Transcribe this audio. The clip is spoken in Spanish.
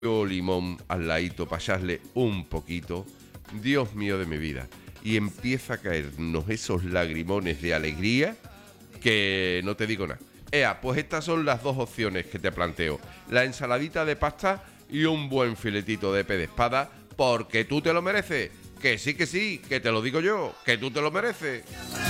limón al ladito para echarle un poquito. Dios mío de mi vida. Y empieza a caernos esos lagrimones de alegría que no te digo nada. Pues estas son las dos opciones que te planteo. La ensaladita de pasta y un buen filetito de pez de espada, porque tú te lo mereces. Que sí, que te lo digo yo, que tú te lo mereces.